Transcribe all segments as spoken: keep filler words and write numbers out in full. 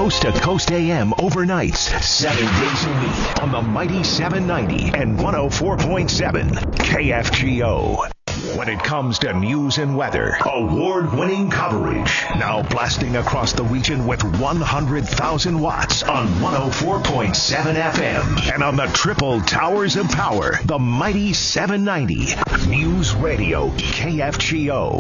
Coast to Coast A M overnights, seven days a week on the mighty seven ninety and one oh four point seven K F G O. When it comes to news and weather, award-winning coverage. Now blasting across the region with one hundred thousand watts on one oh four point seven F M. And on the triple towers of power, the mighty seven ninety. News Radio K F G O.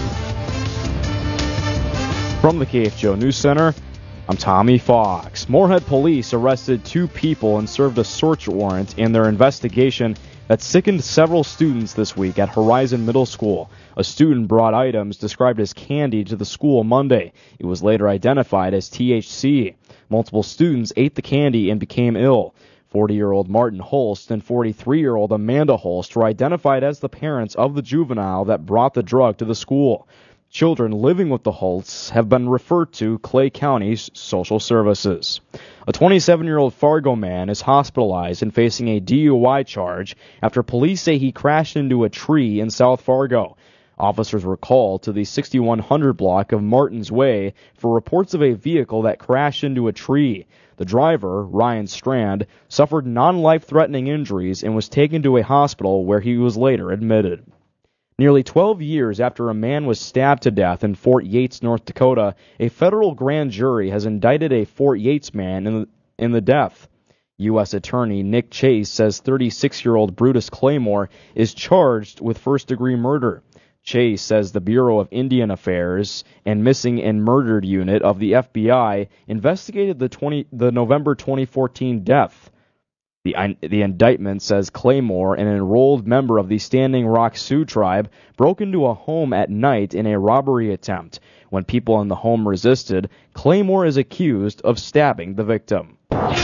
From the K F G O News Center, I'm Tommy Fox. Moorhead police arrested two people and served a search warrant in their investigation that sickened several students this week at Horizon Middle School. A student brought items described as candy to the school Monday. It was later identified as T H C. Multiple students ate the candy and became ill. forty-year-old Martin Holst and forty-three-year-old Amanda Holst were identified as the parents of the juvenile that brought the drug to the school. Children living with the Holsts have been referred to Clay County's social services. A twenty-seven-year-old Fargo man is hospitalized and facing a D U I charge after police say he crashed into a tree in South Fargo. Officers were called to the sixty-one hundred block of Martins Way for reports of a vehicle that crashed into a tree. The driver, Ryan Strand, suffered non-life-threatening injuries and was taken to a hospital where he was later admitted. Nearly twelve years after a man was stabbed to death in Fort Yates, North Dakota, a federal grand jury has indicted a Fort Yates man in the, in the death. U S Attorney Nick Chase says thirty-six-year-old Brutus Claymore is charged with first-degree murder. Chase says the Bureau of Indian Affairs and Missing and Murdered Unit of the F B I investigated the, twenty, the November twenty fourteen death. The, the indictment says Claymore, an enrolled member of the Standing Rock Sioux tribe, broke into a home at night in a robbery attempt. When people in the home resisted, Claymore is accused of stabbing the victim.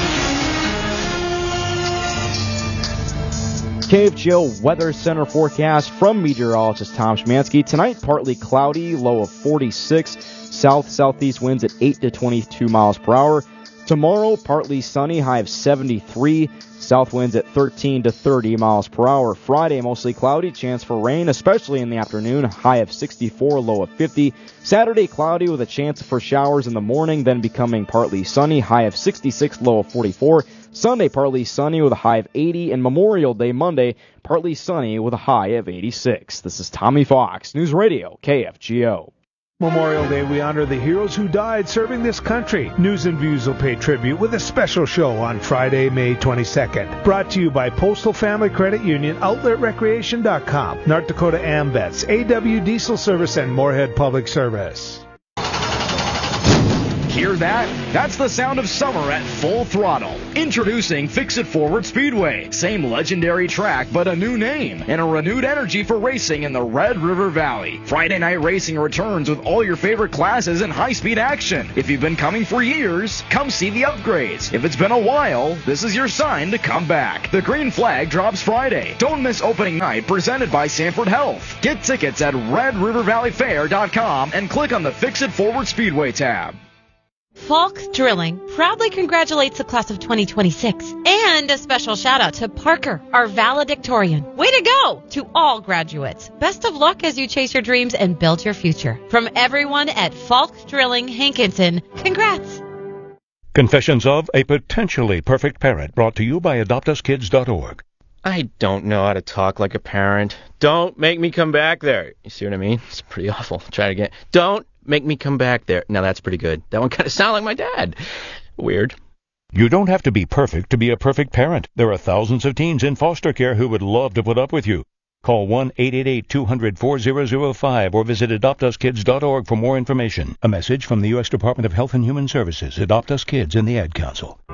K F G O Weather Center forecast from meteorologist Tom Szymanski. Tonight, partly cloudy, low of forty-six. South-southeast winds at eight to twenty-two miles per hour. Tomorrow, partly sunny, high of seventy-three. South winds at thirteen to thirty miles per hour. Friday, mostly cloudy, chance for rain, especially in the afternoon, high of sixty-four, low of fifty. Saturday, cloudy with a chance for showers in the morning, then becoming partly sunny, high of sixty-six, low of forty-four. Sunday, partly sunny with a high of eighty. And Memorial Day, Monday, partly sunny with a high of eighty-six. This is Tommy Fox, News Radio, K F G O. Memorial Day, we honor the heroes who died serving this country. News and Views will pay tribute with a special show on Friday, May twenty-second. Brought to you by Postal Family Credit Union, Outlet Recreation dot com, North Dakota AmVets, A W Diesel Service, and Moorhead Public Service. Hear that? That's the sound of summer at full throttle. Introducing Fix-It Forward Speedway. Same legendary track, but a new name and a renewed energy for racing in the Red River Valley. Friday night racing returns with all your favorite classes and high-speed action. If you've been coming for years, come see the upgrades. If it's been a while, this is your sign to come back. The green flag drops Friday. Don't miss opening night, presented by Sanford Health. Get tickets at red river valley fair dot com and click on the Fix-It Forward Speedway tab. Falk Drilling proudly congratulates the class of twenty twenty-six. And a special shout out to Parker, our valedictorian. Way to go to all graduates. Best of luck as you chase your dreams and build your future. From everyone at Falk Drilling Hankinson, congrats. Confessions of a Potentially Perfect Parent, brought to you by adopt us kids dot org. I don't know how to talk like a parent. Don't make me come back there. You see what I mean? It's pretty awful. Try it again. Don't make me come back there. Now that's pretty good. That one kind of sounded like my dad. Weird. You don't have to be perfect to be a perfect parent. There are thousands of teens in foster care who would love to put up with you. Call one eight eight eight, two hundred, four thousand five or visit adopt us kids dot org for more information. A message from the U S Department of Health and Human Services, Adopt Us Kids, and the Ad Council.